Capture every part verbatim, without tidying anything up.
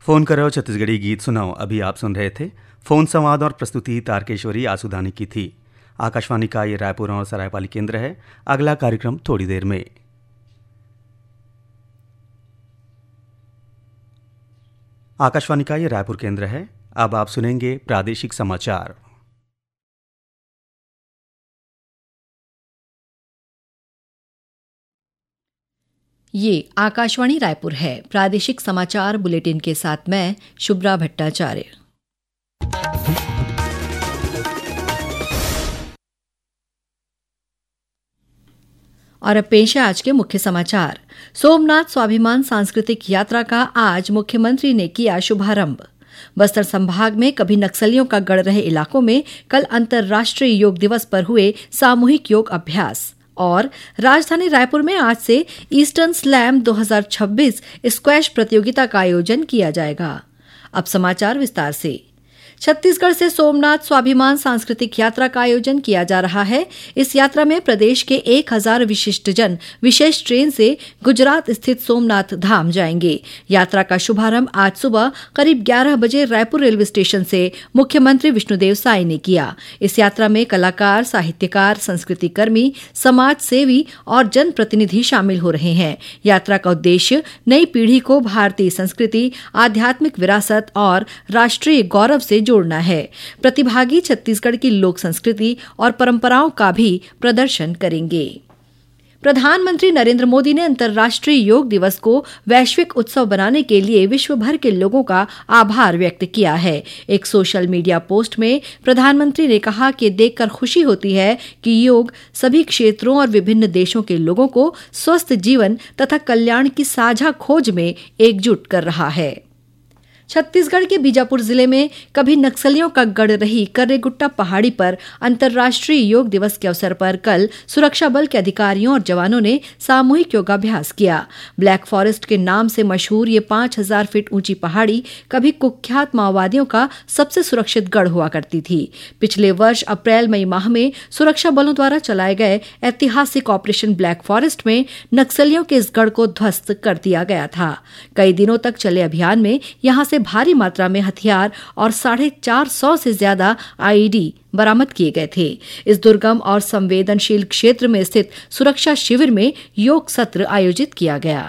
Phone करो छत्तीसगढ़ी गीत सुनाओ। अभी आप सुन रहे थे फोन संवाद और प्रस्तुति तारकेश्वरी आसुदानी की थी। आकाशवाणी का ये रायपुर और सरायपाली केंद्र है। अगला कार्यक्रम थोड़ी देर में। आकाशवाणी का ये रायपुर केंद्र है। अब आप सुनेंगे प्रादेशिक समाचार। ये आकाशवाणी रायपुर है। प्रादेशिक समाचार बुलेटिन के साथ मैं शुभ्रा भट्टाचार्य। और अब पेश है आज के मुख्य समाचार। सोमनाथ स्वाभिमान सांस्कृतिक यात्रा का आज मुख्यमंत्री ने किया शुभारंभ। बस्तर संभाग में कभी नक्सलियों का गढ़ रहे इलाकों में कल अंतर्राष्ट्रीय योग दिवस पर हुए सामूहिक योग अभ्यास। और राजधानी रायपुर में आज से ईस्टर्न स्लैम दो हज़ार छब्बीस स्क्वैश प्रतियोगिता का आयोजन किया जाएगा। अब समाचार विस्तार से। छत्तीसगढ़ से सोमनाथ स्वाभिमान सांस्कृतिक यात्रा का आयोजन किया जा रहा है। इस यात्रा में प्रदेश के एक हजार विशिष्टजन विशेष ट्रेन से गुजरात स्थित सोमनाथ धाम जाएंगे। यात्रा का शुभारंभ आज सुबह करीब ग्यारह बजे रायपुर रेलवे स्टेशन से मुख्यमंत्री विष्णुदेव साय ने किया। इस यात्रा में कलाकार, साहित्यकार, संस्कृति कर्मी, समाज सेवी और जनप्रतिनिधि शामिल हो रहे हैं। यात्रा का उद्देश्य नई पीढ़ी को भारतीय संस्कृति, आध्यात्मिक विरासत और राष्ट्रीय गौरव से जोड़ना है। प्रतिभागी छत्तीसगढ़ की लोक संस्कृति और परंपराओं का भी प्रदर्शन करेंगे। प्रधानमंत्री नरेंद्र मोदी ने अंतर्राष्ट्रीय योग दिवस को वैश्विक उत्सव बनाने के लिए विश्व भर के लोगों का आभार व्यक्त किया है। एक सोशल मीडिया पोस्ट में प्रधानमंत्री ने कहा कि देखकर खुशी होती है कि योग सभी क्षेत्रों और विभिन्न देशों के लोगों को स्वस्थ जीवन तथा कल्याण की साझा खोज में एकजुट कर रहा है। छत्तीसगढ़ के बीजापुर जिले में कभी नक्सलियों का गढ़ रही कर्रेगुट्टा पहाड़ी पर अंतर्राष्ट्रीय योग दिवस के अवसर पर कल सुरक्षा बल के अधिकारियों और जवानों ने सामूहिक योगाभ्यास किया। ब्लैक फॉरेस्ट के नाम से मशहूर ये पांच हजार फीट ऊंची पहाड़ी कभी कुख्यात माओवादियों का सबसे सुरक्षित गढ़ हुआ करती थी। पिछले वर्ष अप्रैल मई माह में सुरक्षा बलों द्वारा चलाए गए ऐतिहासिक ऑपरेशन ब्लैक फॉरेस्ट में नक्सलियों के इस गढ़ को ध्वस्त कर दिया गया था। कई दिनों तक चले अभियान में यहां से भारी मात्रा में हथियार और साढ़े चार सौ से ज्यादा आईईडी बरामद किए गए थे। इस दुर्गम और संवेदनशील क्षेत्र में स्थित सुरक्षा शिविर में योग सत्र आयोजित किया गया।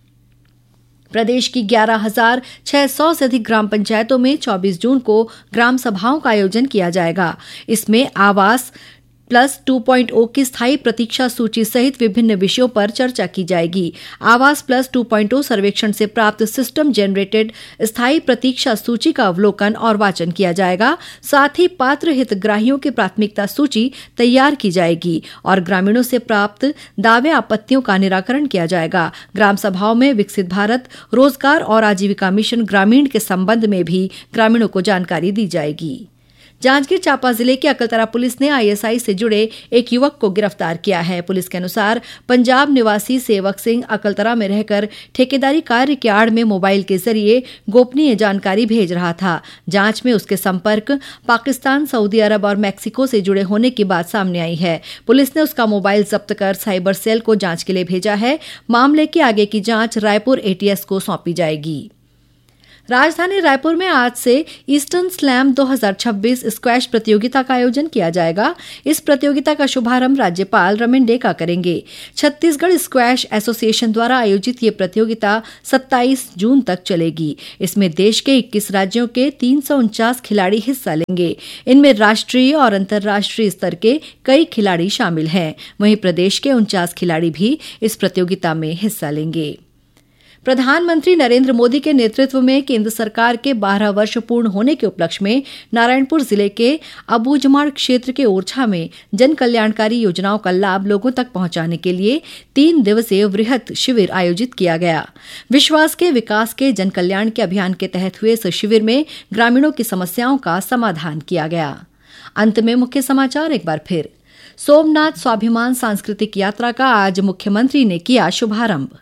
प्रदेश की ग्यारह हजार छह सौ से अधिक ग्राम पंचायतों में चौबीस जून को ग्राम सभाओं का आयोजन किया जाएगा। इसमें आवास प्लस टू पॉइंट ओ की स्थायी प्रतीक्षा सूची सहित विभिन्न विषयों पर चर्चा की जाएगी। आवास प्लस टू पॉइंट ओ सर्वेक्षण से प्राप्त सिस्टम जनरेटेड स्थायी प्रतीक्षा सूची का अवलोकन और वाचन किया जाएगा। साथ ही पात्र हितग्राहियों की प्राथमिकता सूची तैयार की जाएगी और ग्रामीणों से प्राप्त दावे आपत्तियों का निराकरण किया जाएगा। ग्राम सभाओं में विकसित भारत, रोजगार और आजीविका मिशन ग्रामीण के संबंध में भी ग्रामीणों को जानकारी दी जाएगी। जांजगीर चांपा जिले की अकलतरा पुलिस ने आईएसआई से जुड़े एक युवक को गिरफ्तार किया है। पुलिस के अनुसार पंजाब निवासी सेवक सिंह अकलतरा में रहकर ठेकेदारी कार्य के आड़ में मोबाइल के जरिए गोपनीय जानकारी भेज रहा था। जांच में उसके संपर्क पाकिस्तान, सऊदी अरब और मैक्सिको से जुड़े होने की बात सामने आई है। पुलिस ने उसका मोबाइल जब्त कर साइबर सेल को जांच के लिए भेजा है। मामले की आगे की जांच रायपुर एटीएस को सौंपी जाएगी। राजधानी रायपुर में आज से ईस्टर्न स्लैम दो हज़ार छब्बीस स्क्वैश प्रतियोगिता का आयोजन किया जाएगा। इस प्रतियोगिता का शुभारंभ राज्यपाल रमेन डेका करेंगे। छत्तीसगढ़ स्क्वैश एसोसिएशन द्वारा आयोजित ये प्रतियोगिता सत्ताईस जून तक चलेगी। इसमें देश के इक्कीस राज्यों के तीन सौ उनचास खिलाड़ी हिस्सा लेंगे। इनमें राष्ट्रीय और अंतर्राष्ट्रीय स्तर के कई खिलाड़ी शामिल हैं। वहीं प्रदेश के उनचास खिलाड़ी भी इस प्रतियोगिता में हिस्सा लेंगे। प्रधानमंत्री नरेंद्र मोदी के नेतृत्व में केंद्र सरकार के बारह वर्ष पूर्ण होने के उपलक्ष्य में नारायणपुर जिले के अबूझमाड़ क्षेत्र के ओरछा में जन कल्याणकारी योजनाओं का लाभ लोगों तक पहुंचाने के लिए तीन दिवसीय वृहद शिविर आयोजित किया गया। विश्वास के विकास के जन कल्याण के अभियान के तहत हुए इस शिविर में ग्रामीणों की समस्याओं का समाधान किया गया। अंत में मुख्य समाचार एक बार फिर। सोमनाथ स्वाभिमान सांस्कृतिक यात्रा का आज मुख्यमंत्री ने किया शुभारंभ।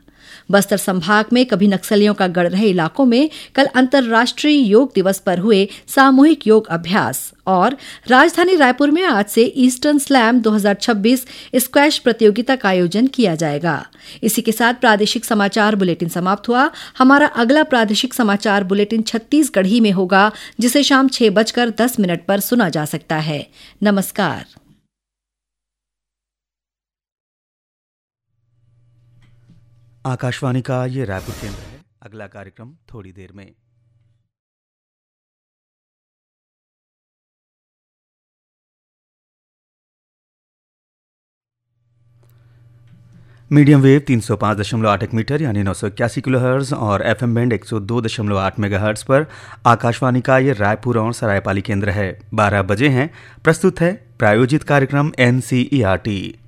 बस्तर संभाग में कभी नक्सलियों का गढ़ रहे इलाकों में कल अंतर्राष्ट्रीय योग दिवस पर हुए सामूहिक योग अभ्यास और राजधानी रायपुर में आज से ईस्टर्न स्लैम दो हज़ार छब्बीस स्क्वैश प्रतियोगिता का आयोजन किया जाएगा। इसी के साथ प्रादेशिक समाचार बुलेटिन समाप्त हुआ। हमारा अगला प्रादेशिक समाचार बुलेटिन छत्तीसगढ़ी में होगा, जिसे शाम छह बजकर दस मिनट पर सुना जा सकता है। नमस्कार। आकाशवाणी का ये रायपुर केंद्र है। अगला कार्यक्रम थोड़ी देर में। मीडियम वेव तीन सौ पाँच दशमलव आठ मीटर यानी नौ सौ इक्यासी किलो हर्ट्ज और एफएम बैंड एक सौ दो दशमलव आठ मेगा हर्ट्ज पर आकाशवाणी का ये रायपुर और सरायपाली केंद्र है। बारह बजे हैं। प्रस्तुत है प्रायोजित कार्यक्रम एनसीईआरटी।